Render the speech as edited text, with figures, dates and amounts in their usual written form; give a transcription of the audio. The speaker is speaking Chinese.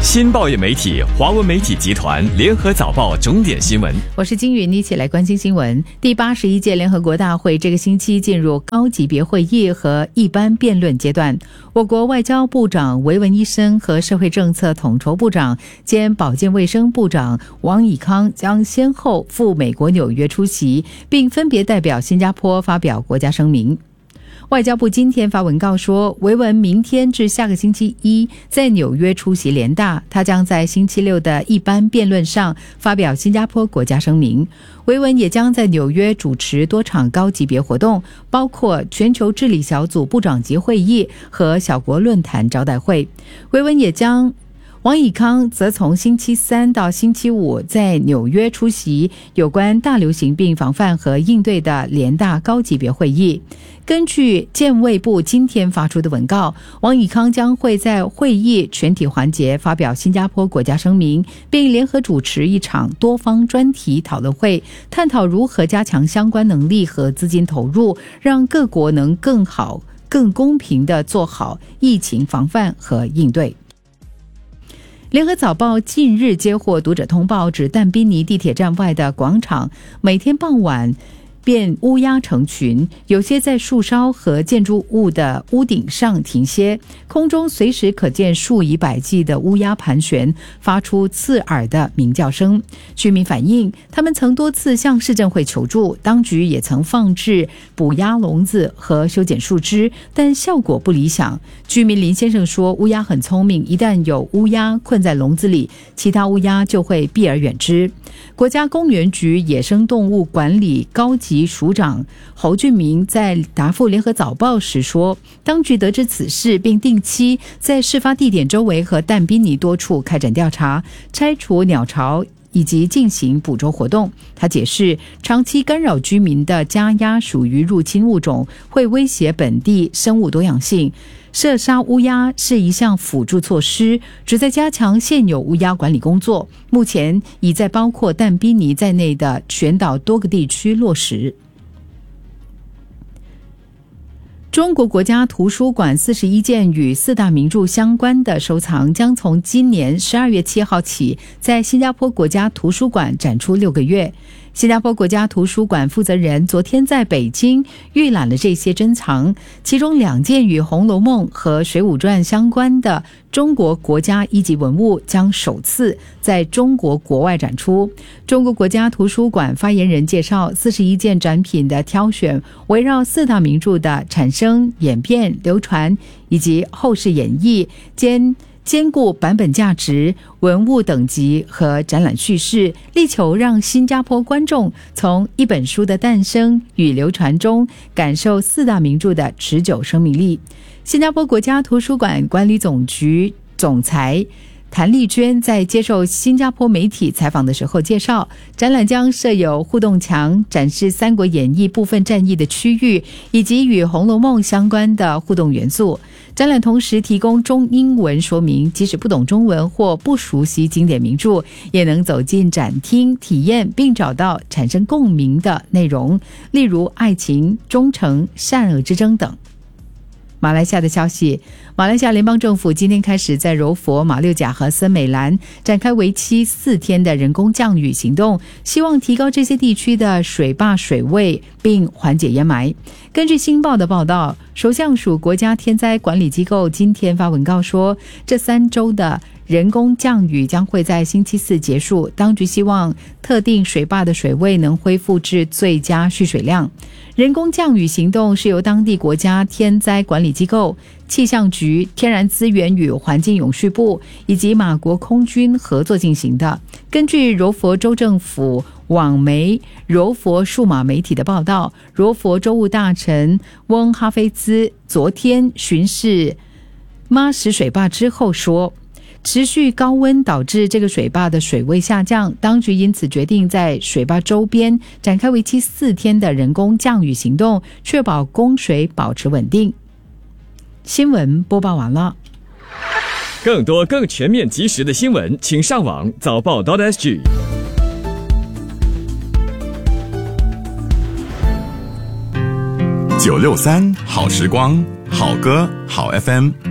新报业媒体华文媒体集团联合早报重点新闻， 我是金云，一起来关心新闻。第81届联合国大会这个星期进入高级别会议和一般辩论阶段。我国外交部长维文医生和社会政策统筹部长兼保健卫生部长王以康将先后赴美国纽约出席，并分别代表新加坡发表国家声明。外交部今天发文告说，维文明天至下个星期一在纽约出席联大，他将在星期六的一般辩论上发表新加坡国家声明。维文也将在纽约主持多场高级别活动，包括全球治理小组部长级会议和小国论坛招待会。王以康则从星期三到星期五在纽约出席有关大流行病防范和应对的联大高级别会议。根据健卫部今天发出的文告，王以康将会在会议全体环节发表新加坡国家声明，并联合主持一场多方专题讨论会，探讨如何加强相关能力和资金投入，让各国能更好、更公平地做好疫情防范和应对。联合早报近日接获读者通报，指但宾尼地铁站外的广场每天傍晚便乌鸦成群，有些在树梢和建筑物的屋顶上停歇，空中随时可见数以百计的乌鸦盘旋，发出刺耳的鸣叫声。居民反映，他们曾多次向市政会求助，当局也曾放置捕鸦笼子和修剪树枝，但效果不理想。居民林先生说，乌鸦很聪明，一旦有乌鸦困在笼子里，其他乌鸦就会避而远之。国家公园局野生动物管理高级署长侯俊明在答复联合早报时说，当局得知此事，并定期在事发地点周围和但宾尼多处开展调查，拆除鸟巢以及进行捕捉活动。他解释，长期干扰居民的家鸦属于入侵物种，会威胁本地生物多样性。射杀乌鸦是一项辅助措施，旨在加强现有乌鸦管理工作，目前已在包括但宾尼在内的全岛多个地区落实。中国国家图书馆41件与四大名著相关的收藏将从今年12月7号起在新加坡国家图书馆展出6个月。新加坡国家图书馆负责人昨天在北京预览了这些珍藏，其中2件与《红楼梦》和《水浒传》相关的中国国家一级文物将首次在中国国外展出。中国国家图书馆发言人介绍，41件展品的挑选围绕四大名著的产生、演变、流传以及后世演绎，兼顾版本价值、文物等级和展览叙事，力求让新加坡观众从一本书的诞生与流传中感受四大名著的持久生命力。新加坡国家图书馆管理总局总裁谭丽娟在接受新加坡媒体采访的时候介绍，展览将设有互动墙，展示《三国演义》部分战役的区域，以及与《红楼梦》相关的互动元素。展览同时提供中英文说明，即使不懂中文或不熟悉经典名著，也能走进展厅体验并找到产生共鸣的内容，例如爱情、忠诚、善恶之争等。马来西亚的消息，马来西亚联邦政府今天开始在柔佛、马六甲和森美兰展开为期4天的人工降雨行动，希望提高这些地区的水坝水位并缓解淹埋。根据星报的报道，首相署国家天灾管理机构今天发文告说，这3周的人工降雨将会在星期4结束，当局希望特定水坝的水位能恢复至最佳蓄水量。人工降雨行动是由当地国家天灾管理机构、气象局、天然资源与环境永续部以及马国空军合作进行的。根据柔佛州政府网媒柔佛数码媒体的报道，柔佛州务大臣翁哈菲兹昨天巡视妈什水坝之后说，持续高温导致这个水坝的水位下降，当局因此决定在水坝周边展开为期4天的人工降雨行动，确保供水保持稳定。新闻播报完了。 更多更全面及时的新闻，请上网早报.sg。 963好时光，好歌好 FM。